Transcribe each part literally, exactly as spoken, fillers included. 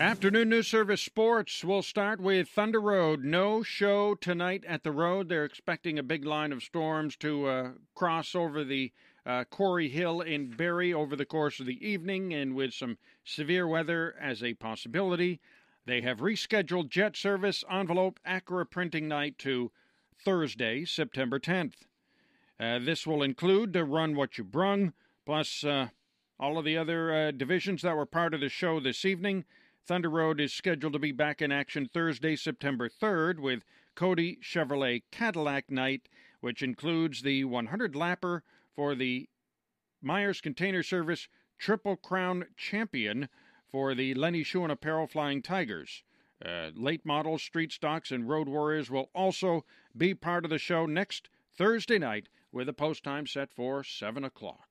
Afternoon News Service Sports. We'll start with Thunder Road. No show tonight at the road. They're expecting a big line of storms to uh, cross over the uh, Quarry Hill in Barrie over the course of the evening, and with some severe weather as a possibility. They have rescheduled jet service envelope Acura printing night to Thursday, September tenth. Uh, this will include the Run What You Brung, plus uh, all of the other uh, divisions that were part of the show this evening. Thunder Road is scheduled to be back in action Thursday, September third, with Cody Chevrolet Cadillac Night, which includes the one hundred lapper for the Myers Container Service Triple Crown Champion for the Lenny Schuhen Apparel Flying Tigers. Uh, late models, street stocks, and road warriors will also be part of the show next Thursday night, with a post time set for seven o'clock.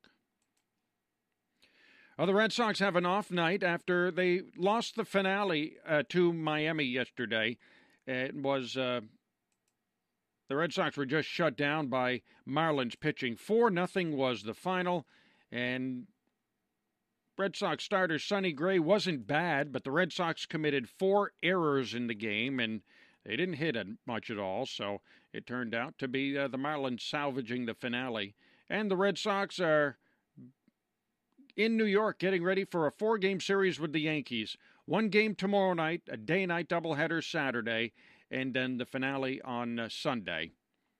Well, the Red Sox have an off night after they lost the finale uh, to Miami yesterday. It was uh, the Red Sox were just shut down by Marlins pitching. four nothing was the final, and Red Sox starter Sonny Gray wasn't bad, but the Red Sox committed four errors in the game, and they didn't hit it much at all, so it turned out to be uh, the Marlins salvaging the finale. And the Red Sox are in New York getting ready for a four-game series with the Yankees. One game tomorrow night, a day-night doubleheader Saturday, and then the finale on uh, Sunday.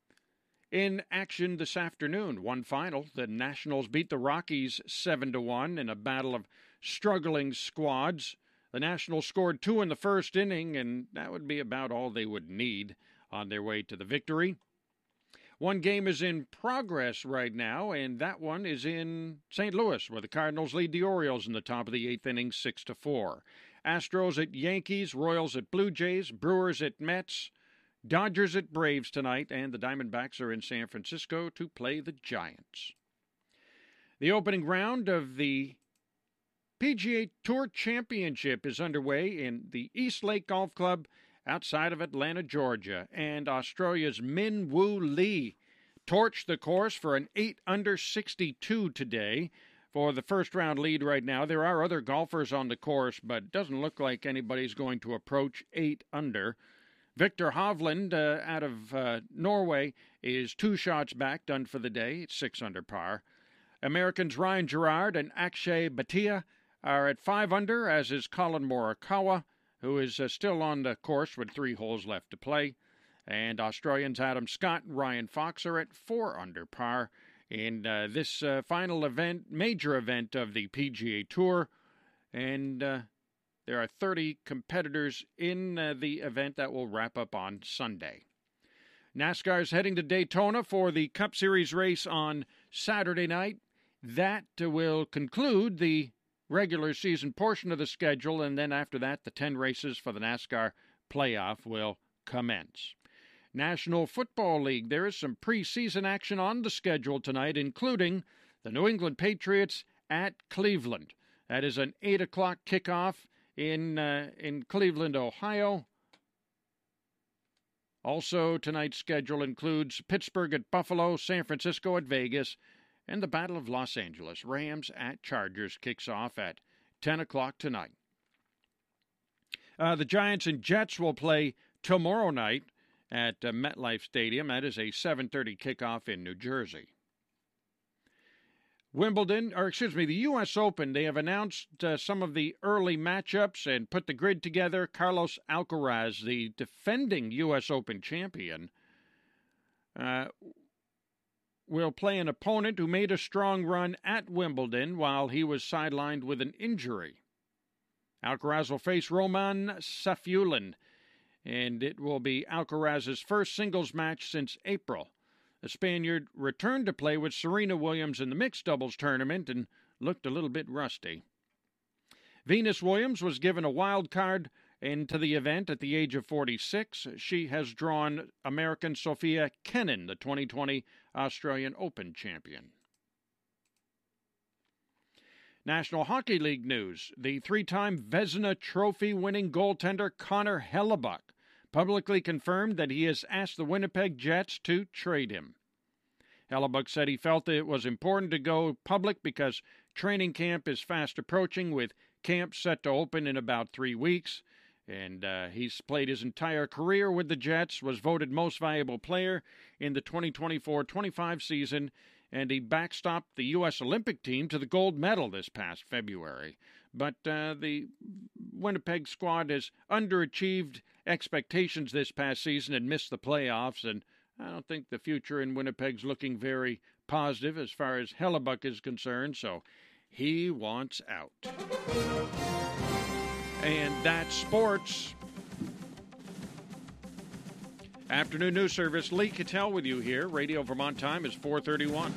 In action this afternoon, one final. The Nationals beat the Rockies seven to one in a battle of struggling squads. The Nationals scored two in the first inning, and that would be about all they would need on their way to the victory. One game is in progress right now, and that one is in Saint Louis, where the Cardinals lead the Orioles in the top of the eighth inning, six to four. Astros at Yankees, Royals at Blue Jays, Brewers at Mets, Dodgers at Braves tonight, and the Diamondbacks are in San Francisco to play the Giants. The opening round of the P G A Tour Championship is underway in the East Lake Golf Club outside of Atlanta, Georgia, and Australia's Min Woo Lee torched the course for an eight under sixty-two today for the first round lead right now. There are other golfers on the course, but it doesn't look like anybody's going to approach eight under. Victor Hovland uh, out of uh, Norway is two shots back, done for the day, six under par. Americans Ryan Gerard and Akshay Bhatia are at five under, as is Colin Morikawa, who is uh, still on the course with three holes left to play. And Australians Adam Scott and Ryan Fox are at four under par in uh, this uh, final event, major event of the P G A Tour. And uh, there are thirty competitors in uh, the event that will wrap up on Sunday. NASCAR is heading to Daytona for the Cup Series race on Saturday night. That uh, will conclude the regular season portion of the schedule, and then after that, the ten races for the NASCAR playoff will commence. National Football League, there is some preseason action on the schedule tonight, including the New England Patriots at Cleveland. That is an eight o'clock kickoff in, uh, in Cleveland, Ohio. Also, tonight's schedule includes Pittsburgh at Buffalo, San Francisco at Vegas, and the Battle of Los Angeles. Rams at Chargers kicks off at ten o'clock tonight. Uh, the Giants and Jets will play tomorrow night at uh, MetLife Stadium. That is a seven thirty kickoff in New Jersey. Wimbledon, or excuse me, the U S Open, they have announced uh, some of the early matchups and put the grid together. Carlos Alcaraz, the defending U S Open champion, uh, will play an opponent who made a strong run at Wimbledon while he was sidelined with an injury. Alcaraz will face Roman Safiullin, and it will be Alcaraz's first singles match since April. The Spaniard returned to play with Serena Williams in the mixed doubles tournament and looked a little bit rusty. Venus Williams was given a wild card into the event at the age of forty-six. She has drawn American Sophia Kenin, the twenty twenty Australian Open champion. National Hockey League news. The three-time Vezina Trophy-winning goaltender Connor Hellebuyck publicly confirmed that he has asked the Winnipeg Jets to trade him. Hellebuyck said he felt that it was important to go public because training camp is fast approaching with camp set to open in about three weeks. And uh, he's played his entire career with the Jets, was voted most valuable player in the twenty twenty-four twenty-five season, and he backstopped the U S Olympic team to the gold medal this past February. But uh, the Winnipeg squad has underachieved expectations this past season and missed the playoffs, and I don't think the future in Winnipeg's looking very positive as far as Hellebuyck is concerned, so he wants out. And that's sports. Afternoon News Service, Lee Cattell with you here. Radio Vermont time is four thirty-one.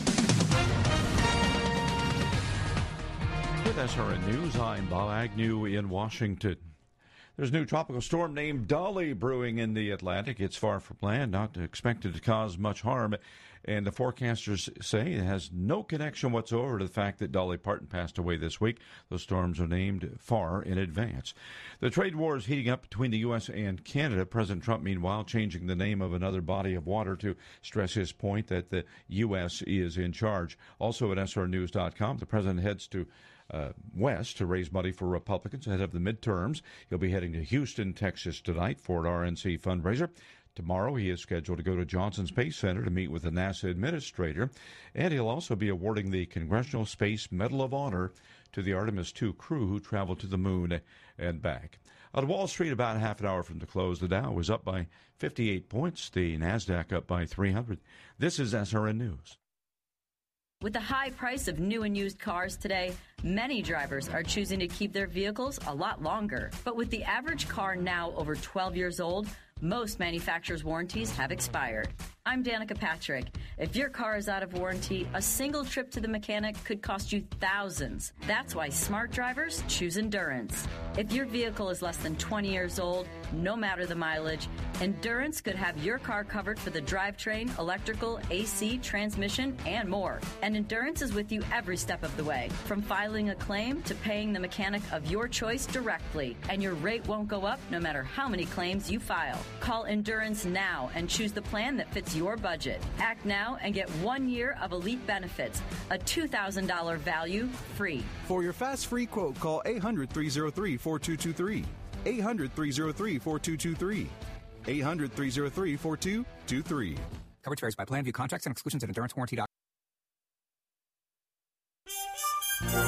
With S R N News, I'm Bob Agnew in Washington. There's a new tropical storm named Dolly brewing in the Atlantic. It's far from land, not expected to cause much harm. And the forecasters say it has no connection whatsoever to the fact that Dolly Parton passed away this week. Those storms are named far in advance. The trade war is heating up between the U S and Canada. President Trump, meanwhile, changing the name of another body of water to stress his point that the U S is in charge. Also at S R news dot com, the president heads to Uh, west to raise money for Republicans ahead of the midterms. He'll be heading to Houston, Texas tonight for an R N C fundraiser. Tomorrow he is scheduled to go to Johnson Space Center to meet with the NASA administrator, and he'll also be awarding the Congressional Space Medal of Honor to the Artemis two crew who traveled to the moon and back. On Wall Street, about half an hour from the close, the Dow was up by fifty-eight points, the NASDAQ up by three hundred. This is S R N News. With the high price of new and used cars today, many drivers are choosing to keep their vehicles a lot longer. But with the average car now over twelve years old, most manufacturers' warranties have expired. I'm Danica Patrick. If your car is out of warranty, a single trip to the mechanic could cost you thousands. That's why smart drivers choose Endurance. If your vehicle is less than twenty years old, no matter the mileage, Endurance could have your car covered for the drivetrain, electrical, A C, transmission, and more. And Endurance is with you every step of the way, from filing a claim to paying the mechanic of your choice directly. And your rate won't go up no matter how many claims you file. Call Endurance now and choose the plan that fits your budget. Act now and get one year of elite benefits, a two thousand dollars value free. For your fast free quote, call eight hundred, three oh three, four two two three. eight hundred, three oh three, four two two three. eight hundred, three oh three, four two two three. Coverage varies by plan. View contracts and exclusions at endurance warranty dot com.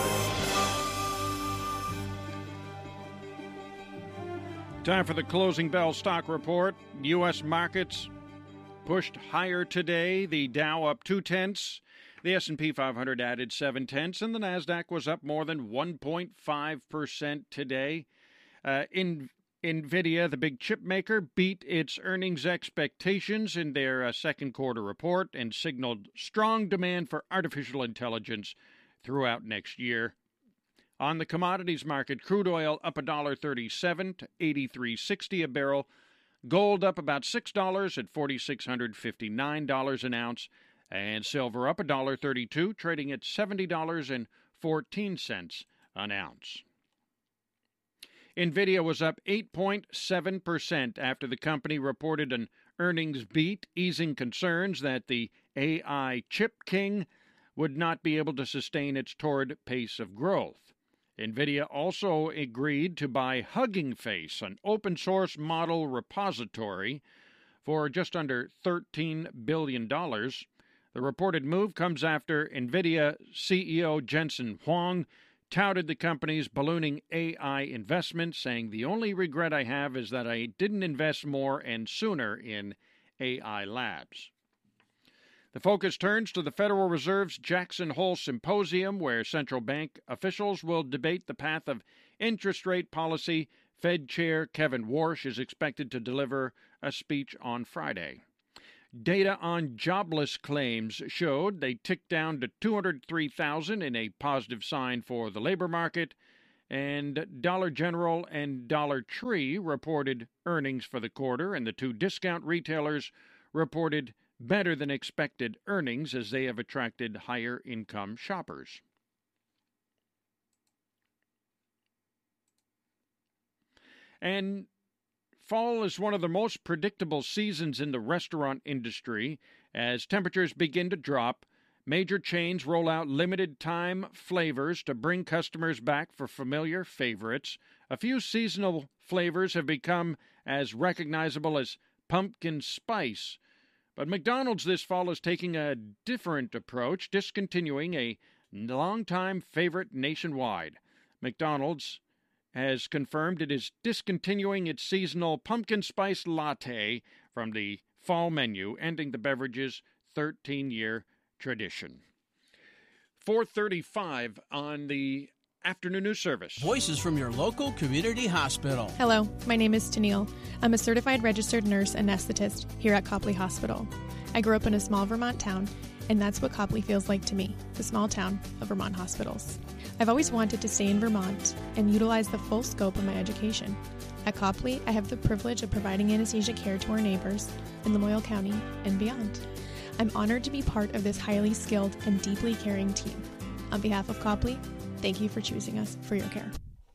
Time for the closing bell stock report. U S markets pushed higher today. The Dow up two tenths. The S and P five hundred added seven tenths, and the Nasdaq was up more than one point five percent today. Uh, in NVIDIA, the big chip maker, beat its earnings expectations in their uh, second quarter report and signaled strong demand for artificial intelligence throughout next year. On the commodities market, crude oil up one dollar thirty-seven to eighty-three sixty a barrel. Gold up about six dollars at four thousand six hundred fifty-nine dollars an ounce. And silver up one dollar thirty-two, trading at seventy dollars and fourteen cents an ounce. NVIDIA was up eight point seven percent after the company reported an earnings beat, easing concerns that the A I chip king would not be able to sustain its torrid pace of growth. NVIDIA also agreed to buy Hugging Face, an open-source model repository, for just under thirteen billion dollars. The reported move comes after NVIDIA C E O Jensen Huang touted the company's ballooning A I investment, saying, "The only regret I have is that I didn't invest more and sooner in A I labs." The focus turns to the Federal Reserve's Jackson Hole Symposium, where central bank officials will debate the path of interest rate policy. Fed Chair Kevin Warsh is expected to deliver a speech on Friday. Data on jobless claims showed they ticked down to two hundred three thousand in a positive sign for the labor market, and Dollar General and Dollar Tree reported earnings for the quarter, and the two discount retailers reported better than expected earnings as they have attracted higher income shoppers. And fall is one of the most predictable seasons in the restaurant industry as temperatures begin to drop. Major chains roll out limited-time flavors to bring customers back for familiar favorites. A few seasonal flavors have become as recognizable as pumpkin spice. But McDonald's this fall is taking a different approach, discontinuing a longtime favorite nationwide. McDonald's has confirmed it is discontinuing its seasonal pumpkin spice latte from the fall menu, ending the beverage's thirteen-year tradition. four thirty-five on the afternoon news service. Voices from your local community hospital. Hello, my name is Tennille. I'm a certified registered nurse anesthetist here at Copley Hospital. I grew up in a small Vermont town, and that's what Copley feels like to me, the small town of Vermont hospitals. I've always wanted to stay in Vermont and utilize the full scope of my education. At Copley, I have the privilege of providing anesthesia care to our neighbors in Lamoille County and beyond. I'm honored to be part of this highly skilled and deeply caring team. On behalf of Copley, thank you for choosing us for your care.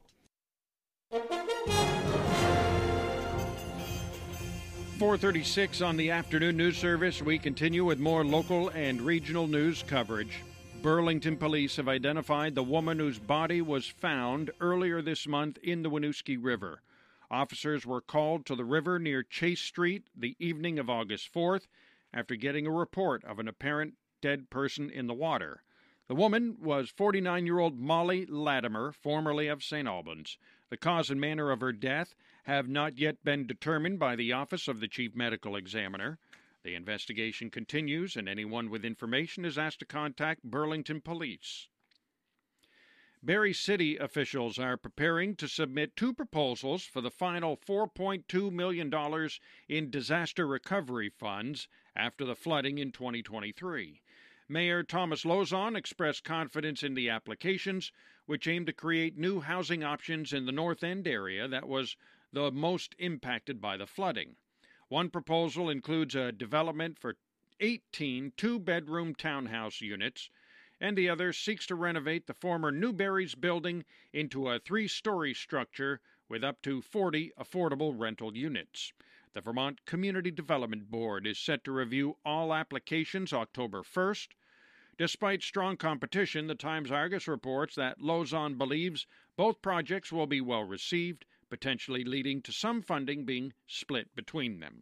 four thirty-six on the afternoon news service. We continue with more local and regional news coverage. Burlington police have identified the woman whose body was found earlier this month in the Winooski River. Officers were called to the river near Chase Street the evening of August fourth after getting a report of an apparent dead person in the water. The woman was forty-nine-year-old Molly Latimer, formerly of Saint Albans. The cause and manner of her death have not yet been determined by the Office of the Chief Medical Examiner. The investigation continues, and anyone with information is asked to contact Burlington Police. Barrie City officials are preparing to submit two proposals for the final four point two million dollars in disaster recovery funds after the flooding in twenty twenty-three. Mayor Thomas Lozon expressed confidence in the applications, which aim to create new housing options in the North End area that was the most impacted by the flooding. One proposal includes a development for eighteen two-bedroom townhouse units, and the other seeks to renovate the former Newberry's building into a three-story structure with up to forty affordable rental units. The Vermont Community Development Board is set to review all applications October first. Despite strong competition, the Times-Argus reports that Lozon believes both projects will be well received, potentially leading to some funding being split between them.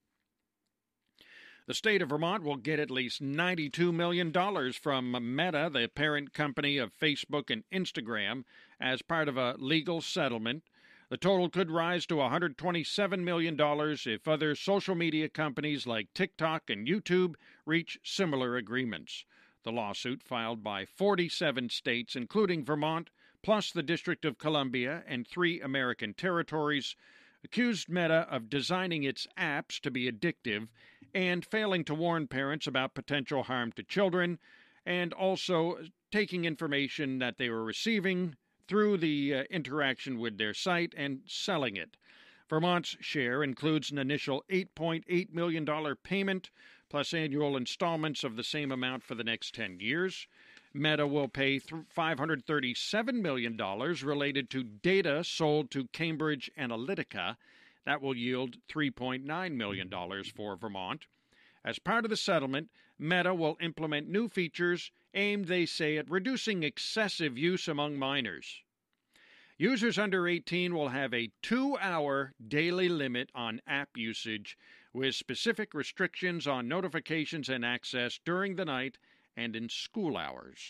The state of Vermont will get at least ninety-two million dollars from Meta, the parent company of Facebook and Instagram, as part of a legal settlement. The total could rise to one hundred twenty-seven million dollars if other social media companies like TikTok and YouTube reach similar agreements. The lawsuit, filed by forty-seven states, including Vermont, plus the District of Columbia and three American territories, accused Meta of designing its apps to be addictive and failing to warn parents about potential harm to children, and also taking information that they were receiving through the uh, interaction with their site and selling it. Vermont's share includes an initial eight point eight million dollars payment, plus annual installments of the same amount for the next ten years. Meta will pay five hundred thirty-seven million dollars related to data sold to Cambridge Analytica. That will yield three point nine million dollars for Vermont. As part of the settlement, Meta will implement new features aimed, they say, at reducing excessive use among minors. Users under eighteen will have a two-hour daily limit on app usage, with specific restrictions on notifications and access during the night and in school hours.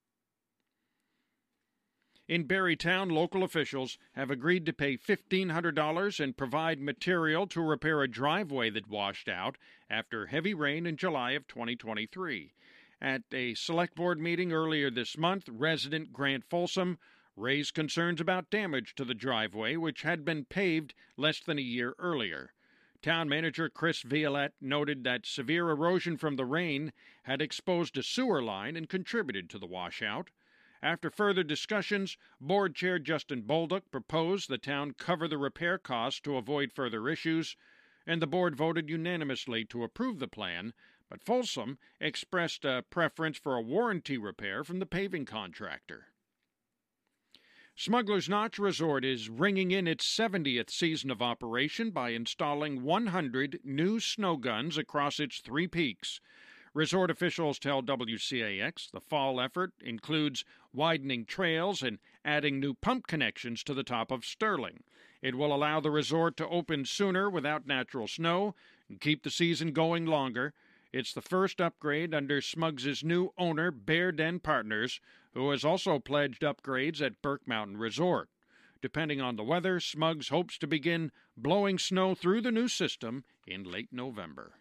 In Barrytown, local officials have agreed to pay fifteen hundred dollars and provide material to repair a driveway that washed out after heavy rain in July of twenty twenty-three. At a select board meeting earlier this month, resident Grant Folsom raised concerns about damage to the driveway, which had been paved less than a year earlier. Town manager Chris Violette noted that severe erosion from the rain had exposed a sewer line and contributed to the washout. After further discussions, Board Chair Justin Bolduc proposed the town cover the repair costs to avoid further issues, and the board voted unanimously to approve the plan, but Folsom expressed a preference for a warranty repair from the paving contractor. Smuggler's Notch Resort is ringing in its seventieth season of operation by installing one hundred new snow guns across its three peaks. Resort officials tell W C A X the fall effort includes widening trails and adding new pump connections to the top of Sterling. It will allow the resort to open sooner without natural snow and keep the season going longer. It's the first upgrade under Smugs' new owner, Bear Den Partners, who has also pledged upgrades at Burke Mountain Resort. Depending on the weather, Smugs hopes to begin blowing snow through the new system in late November.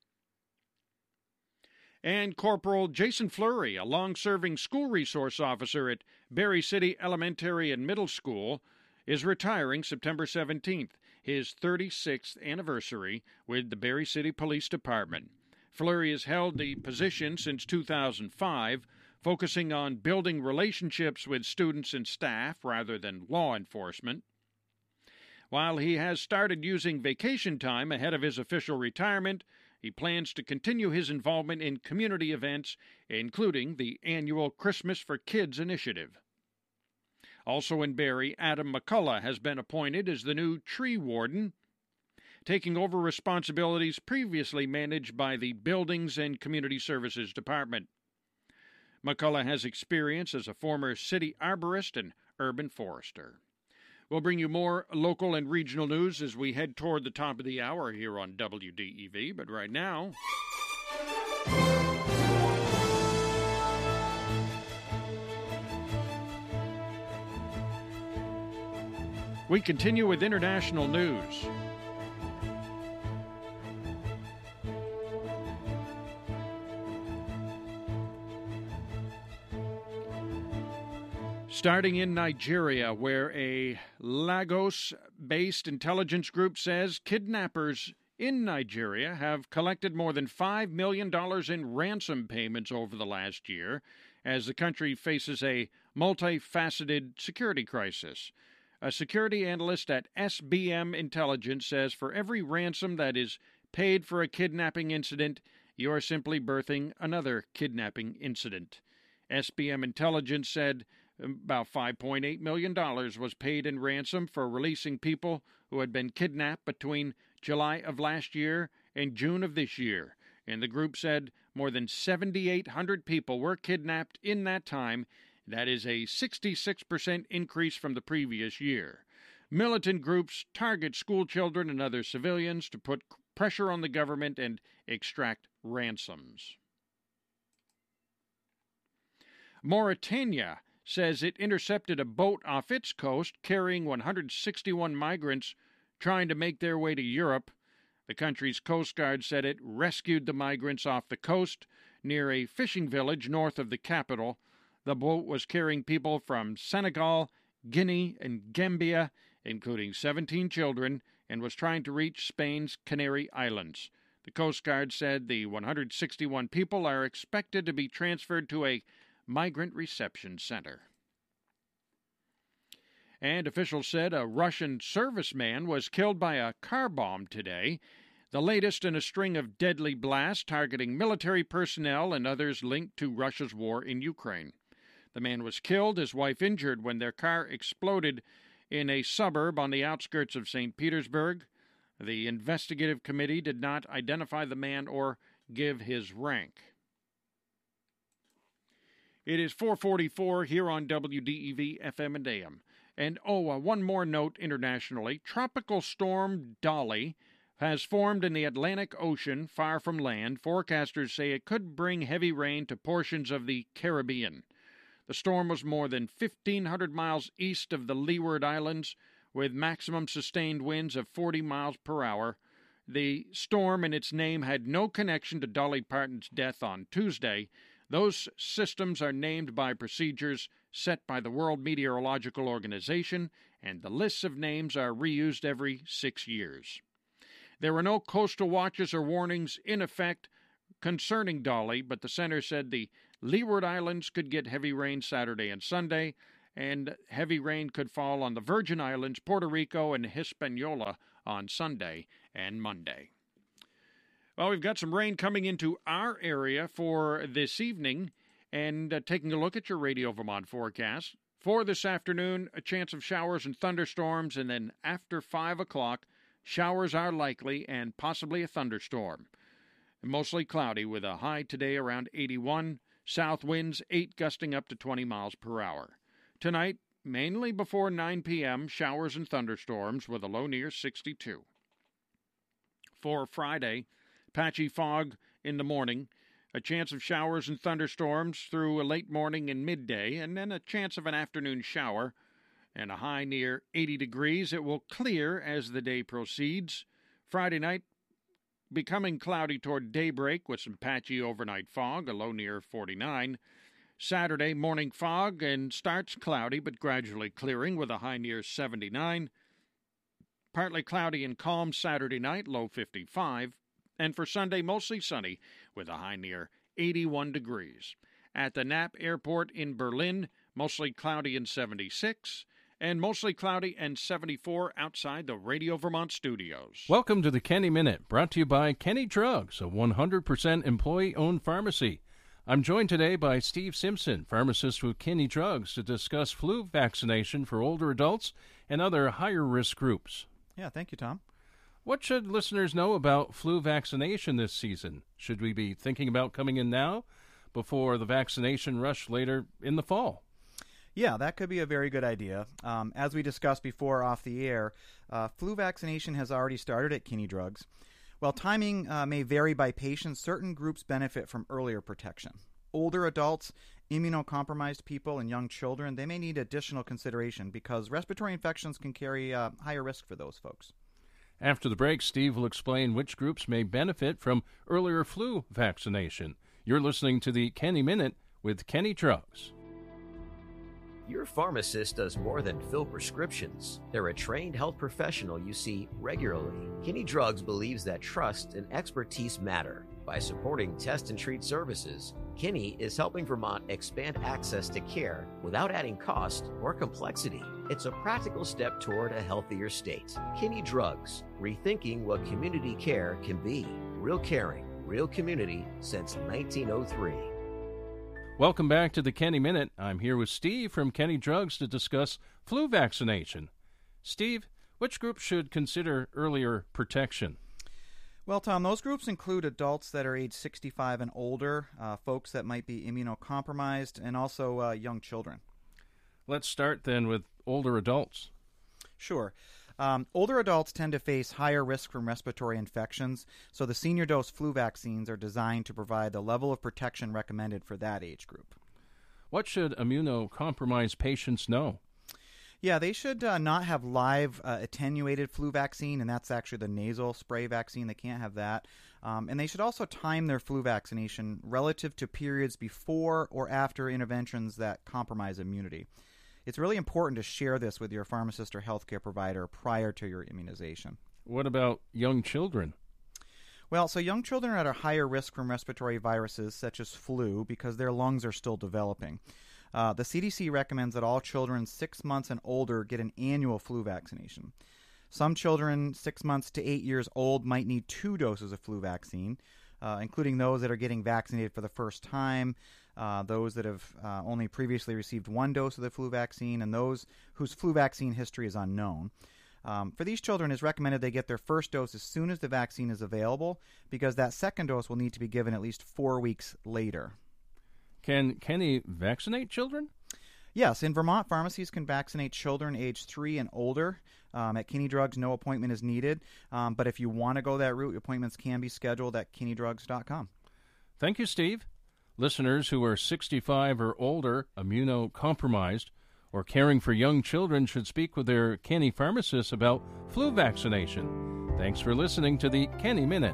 And Corporal Jason Fleury, a long-serving school resource officer at Berry City Elementary and Middle School, is retiring September seventeenth, his thirty-sixth anniversary with the Berry City Police Department. Fleury has held the position since two thousand five, focusing on building relationships with students and staff rather than law enforcement. While he has started using vacation time ahead of his official retirement, he plans to continue his involvement in community events, including the annual Christmas for Kids initiative. Also in Berry, Adam McCullough has been appointed as the new tree warden, taking over responsibilities previously managed by the Buildings and Community Services Department. McCullough has experience as a former city arborist and urban forester. We'll bring you more local and regional news as we head toward the top of the hour here on W D E V, but right now, we continue with international news. Starting in Nigeria, where a Lagos-based intelligence group says kidnappers in Nigeria have collected more than five million dollars in ransom payments over the last year as the country faces a multifaceted security crisis. A security analyst at S B M Intelligence says for every ransom that is paid for a kidnapping incident, you are simply birthing another kidnapping incident. S B M Intelligence said about five point eight million dollars was paid in ransom for releasing people who had been kidnapped between July of last year and June of this year. And the group said more than seven thousand eight hundred people were kidnapped in that time. That is a sixty-six percent increase from the previous year. Militant groups target school children and other civilians to put pressure on the government and extract ransoms. Mauritania says it intercepted a boat off its coast carrying one hundred sixty-one migrants trying to make their way to Europe. The country's Coast Guard said it rescued the migrants off the coast near a fishing village north of the capital. The boat was carrying people from Senegal, Guinea, and Gambia, including seventeen children, and was trying to reach Spain's Canary Islands. The Coast Guard said the one hundred sixty-one people are expected to be transferred to a migrant reception center. And officials said a Russian serviceman was killed by a car bomb today, the latest in a string of deadly blasts targeting military personnel and others linked to Russia's war in Ukraine. The man was killed, his wife injured when their car exploded in a suburb on the outskirts of Saint Petersburg. The investigative committee did not identify the man or give his rank. It is four forty-four here on W D E V F M and A M. And, oh, uh, one more note internationally. Tropical storm Dolly has formed in the Atlantic Ocean far from land. Forecasters say it could bring heavy rain to portions of the Caribbean. The storm was more than fifteen hundred miles east of the Leeward Islands, with maximum sustained winds of forty miles per hour. The storm and its name had no connection to Dolly Parton's death on Tuesday. Those systems are named by procedures set by the World Meteorological Organization, and the lists of names are reused every six years. There were no coastal watches or warnings in effect concerning Dolly, but the center said the Leeward Islands could get heavy rain Saturday and Sunday, and heavy rain could fall on the Virgin Islands, Puerto Rico, and Hispaniola on Sunday and Monday. Well, we've got some rain coming into our area for this evening, and uh, taking a look at your Radio Vermont forecast. For this afternoon, a chance of showers and thunderstorms, and then after five o'clock, showers are likely and possibly a thunderstorm. Mostly cloudy with a high today around eighty-one. South winds eight gusting up to twenty miles per hour. Tonight, mainly before nine p.m., showers and thunderstorms with a low near sixty-two. For Friday, patchy fog in the morning, a chance of showers and thunderstorms through a late morning and midday, and then a chance of an afternoon shower, and a high near eighty degrees. It will clear as the day proceeds. Friday night, becoming cloudy toward daybreak with some patchy overnight fog, a low near forty-nine. Saturday, morning fog and starts cloudy but gradually clearing with a high near seventy-nine. Partly cloudy and calm Saturday night, low fifty-five. And for Sunday, mostly sunny with a high near eighty-one degrees. At the Knapp Airport in Berlin, mostly cloudy and seventy-six. And mostly cloudy and seventy-four outside the Radio Vermont studios. Welcome to the Kenny Minute, brought to you by Kenny Drugs, a one hundred percent employee-owned pharmacy. I'm joined today by Steve Simpson, pharmacist with Kenny Drugs, to discuss flu vaccination for older adults and other higher-risk groups. Yeah, thank you, Tom. What should listeners know about flu vaccination this season? Should we be thinking about coming in now before the vaccination rush later in the fall? Yeah, that could be a very good idea. Um, as we discussed before off the air, uh, flu vaccination has already started at Kenny Drugs. While timing uh, may vary by patient, certain groups benefit from earlier protection. Older adults, immunocompromised people, and young children, they may need additional consideration because respiratory infections can carry uh, higher risk for those folks. After the break, Steve will explain which groups may benefit from earlier flu vaccination. You're listening to the Kenny Minute with Kenny Drugs. Your pharmacist does more than fill prescriptions. They're a trained health professional you see regularly. Kenny Drugs believes that trust and expertise matter. By supporting test and treat services, Kenny is helping Vermont expand access to care without adding cost or complexity. It's a practical step toward a healthier state. Kenny Drugs, rethinking what community care can be. Real caring, real community since nineteen oh three. Welcome back to the Kenny Minute. I'm here with Steve from Kenny Drugs to discuss flu vaccination. Steve, which groups should consider earlier protection? Well, Tom, those groups include adults that are age sixty-five and older, uh, folks that might be immunocompromised, and also uh, young children. Let's start then with older adults. Sure. Um, older adults tend to face higher risk from respiratory infections, so the senior dose flu vaccines are designed to provide the level of protection recommended for that age group. What should immunocompromised patients know? Yeah, they should uh, not have live uh, attenuated flu vaccine, and that's actually the nasal spray vaccine. They can't have that. Um, and they should also time their flu vaccination relative to periods before or after interventions that compromise immunity. It's really important to share this with your pharmacist or healthcare provider prior to your immunization. What about young children? Well, so young children are at a higher risk from respiratory viruses such as flu because their lungs are still developing. Uh, the C D C recommends that all children six months and older get an annual flu vaccination. Some children six months to eight years old might need two doses of flu vaccine, uh, including those that are getting vaccinated for the first time, uh, those that have uh, only previously received one dose of the flu vaccine, and those whose flu vaccine history is unknown. Um, for these children, it's recommended they get their first dose as soon as the vaccine is available because that second dose will need to be given at least four weeks later. Can Kenny vaccinate children? Yes, in Vermont, pharmacies can vaccinate children age three and older. Um, at Kenny Drugs, no appointment is needed. Um, but if you want to go that route, appointments can be scheduled at kenny drugs dot com. Thank you, Steve. Listeners who are sixty-five or older, immunocompromised, or caring for young children should speak with their Kenny pharmacist about flu vaccination. Thanks for listening to the Kenny Minute.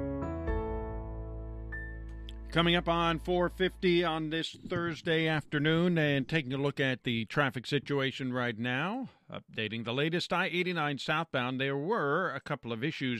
Coming up on four fifty on this Thursday afternoon and taking a look at the traffic situation right now, updating the latest I eighty-nine southbound. There were a couple of issues